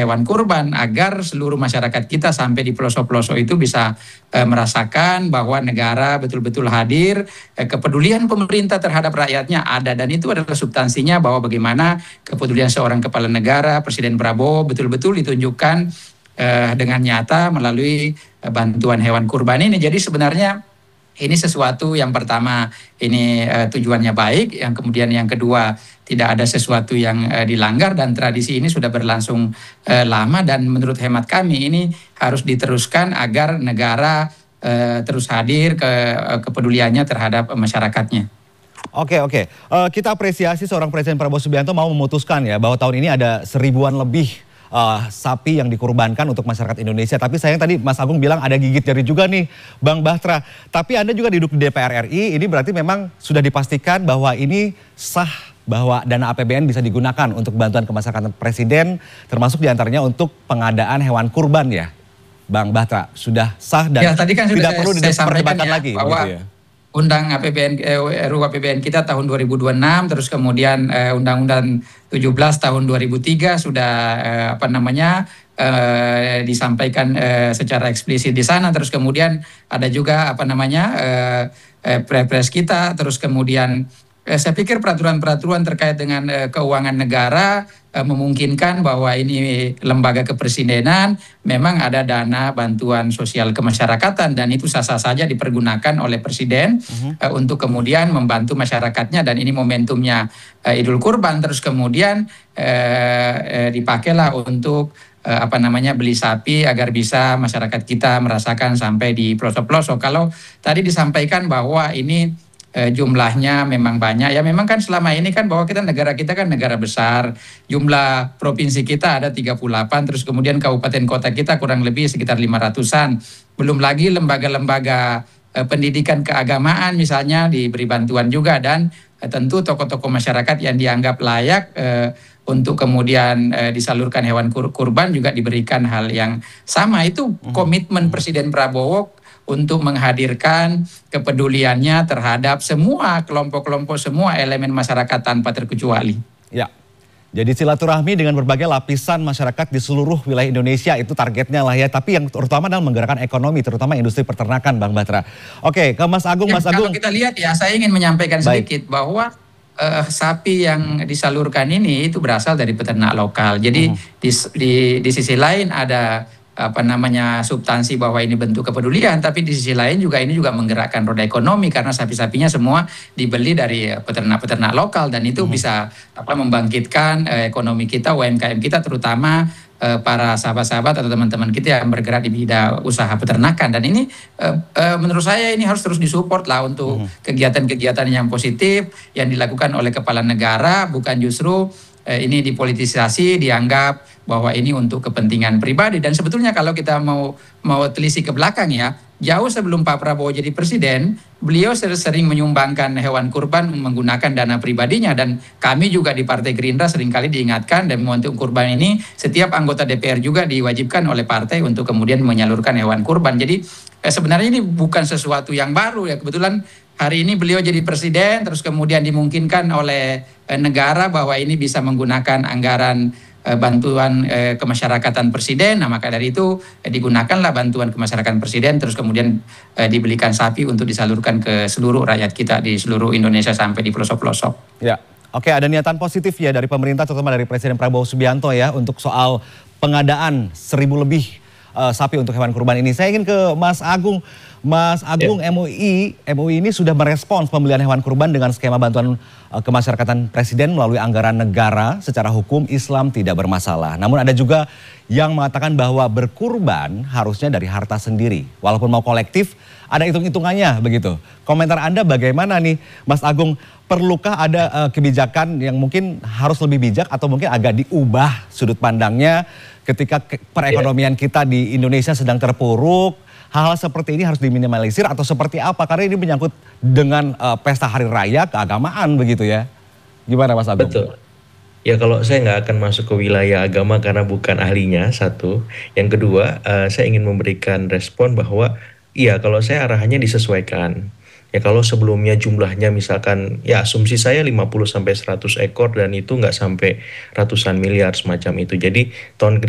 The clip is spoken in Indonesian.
hewan kurban agar seluruh masyarakat kita sampai di pelosok-pelosok itu bisa merasakan bahwa negara betul-betul hadir, kepedulian pemerintah terhadap rakyatnya ada, dan itu adalah substansinya bahwa bagaimana kepedulian seorang kepala negara, Presiden Prabowo betul-betul ditunjukkan dengan nyata melalui bantuan hewan kurban ini. Jadi sebenarnya ini sesuatu yang pertama, ini tujuannya baik, yang kemudian yang kedua tidak ada sesuatu yang dilanggar, dan tradisi ini sudah berlangsung lama, dan menurut hemat kami ini harus diteruskan agar negara terus hadir kepeduliannya terhadap masyarakatnya. Oke. Kita apresiasi seorang Presiden Prabowo Subianto mau memutuskan ya bahwa tahun ini ada 1000-an lebih sapi yang dikurbankan untuk masyarakat Indonesia. Tapi sayang tadi Mas Agung bilang ada gigit jari juga nih Bang Bahtra. Tapi Anda juga duduk di DPR RI, ini berarti memang sudah dipastikan bahwa ini sah, bahwa dana APBN bisa digunakan untuk bantuan kemasyarakatan Presiden, termasuk diantaranya untuk pengadaan hewan kurban ya Bang Bahtra. Sudah sah dan ya, tadi kan tidak perlu diperdebatkan ya, lagi bahwa gitu ya. Undang APBN, RUU APBN kita tahun 2026, terus kemudian Undang-Undang 17 tahun 2003 sudah disampaikan secara eksplisit di sana. Terus kemudian ada juga Perpres kita, terus kemudian saya pikir peraturan-peraturan terkait dengan keuangan negara memungkinkan bahwa ini lembaga kepresidenan memang ada dana bantuan sosial kemasyarakatan, dan itu sah-sah saja dipergunakan oleh presiden untuk kemudian membantu masyarakatnya, dan ini momentumnya Idul Kurban. Terus kemudian dipakailah untuk beli sapi agar bisa masyarakat kita merasakan sampai di pelosok-pelosok. Kalau tadi disampaikan bahwa ini jumlahnya memang banyak. Ya memang kan selama ini kan bahwa negara kita kan negara besar. Jumlah provinsi kita ada 38, terus kemudian kabupaten kota kita kurang lebih sekitar 500-an. Belum lagi lembaga-lembaga pendidikan keagamaan misalnya diberi bantuan juga, dan tentu tokoh-tokoh masyarakat yang dianggap layak untuk kemudian disalurkan hewan kurban juga diberikan hal yang sama. Itu komitmen Presiden Prabowo untuk menghadirkan kepeduliannya terhadap semua kelompok-kelompok, semua elemen masyarakat tanpa terkecuali. Ya, jadi silaturahmi dengan berbagai lapisan masyarakat di seluruh wilayah Indonesia itu targetnya lah ya. Tapi yang terutama adalah menggerakkan ekonomi, terutama industri peternakan, Bang Bahtra. Oke, ke Mas Agung. Ya, Mas Agung. Kalau kita lihat ya, saya ingin menyampaikan sedikit bahwa sapi yang disalurkan ini itu berasal dari peternak lokal. Jadi di sisi lain ada substansi bahwa ini bentuk kepedulian, tapi di sisi lain juga ini juga menggerakkan roda ekonomi karena sapi-sapinya semua dibeli dari peternak-peternak lokal, dan itu bisa membangkitkan ekonomi kita, UMKM kita, terutama para sahabat-sahabat atau teman-teman kita yang bergerak di bidang usaha peternakan. Dan ini menurut saya ini harus terus disupport lah untuk kegiatan-kegiatan yang positif yang dilakukan oleh kepala negara, bukan justru ini dipolitisasi, dianggap bahwa ini untuk kepentingan pribadi. Dan sebetulnya kalau kita mau telisik ke belakang ya, jauh sebelum Pak Prabowo jadi presiden, beliau sering menyumbangkan hewan kurban menggunakan dana pribadinya, dan kami juga di Partai Gerindra seringkali diingatkan, dan untuk kurban ini setiap anggota DPR juga diwajibkan oleh partai untuk kemudian menyalurkan hewan kurban. Jadi sebenarnya ini bukan sesuatu yang baru ya, kebetulan hari ini beliau jadi presiden, terus kemudian dimungkinkan oleh negara bahwa ini bisa menggunakan anggaran bantuan kemasyarakatan presiden. Nah, maka dari itu digunakanlah bantuan kemasyarakatan presiden, terus kemudian dibelikan sapi untuk disalurkan ke seluruh rakyat kita di seluruh Indonesia sampai di pelosok-pelosok. Ya, oke, ada niatan positif ya dari pemerintah, terutama dari Presiden Prabowo Subianto ya, untuk soal pengadaan 1000 lebih sapi untuk hewan kurban ini. Saya ingin ke Mas Agung. Mas Agung, MUI ini sudah merespons pembelian hewan kurban dengan skema bantuan kemasyarakatan presiden melalui anggaran negara. Secara hukum Islam tidak bermasalah. Namun ada juga yang mengatakan bahwa berkurban harusnya dari harta sendiri. Walaupun mau kolektif, ada hitung-hitungannya begitu. Komentar Anda bagaimana nih Mas Agung? Perlukah ada kebijakan yang mungkin harus lebih bijak atau mungkin agak diubah sudut pandangnya ketika perekonomian kita di Indonesia sedang terpuruk? Hal-hal seperti ini harus diminimalisir atau seperti apa? Karena ini menyangkut dengan pesta hari raya keagamaan begitu ya. Gimana Mas Agung? Betul. Ya kalau saya nggak akan masuk ke wilayah agama karena bukan ahlinya, satu. Yang kedua, saya ingin memberikan respon bahwa iya kalau saya arahannya disesuaikan. Ya kalau sebelumnya jumlahnya misalkan ya asumsi saya 50-100 ekor dan itu nggak sampai ratusan miliar semacam itu. Jadi tahun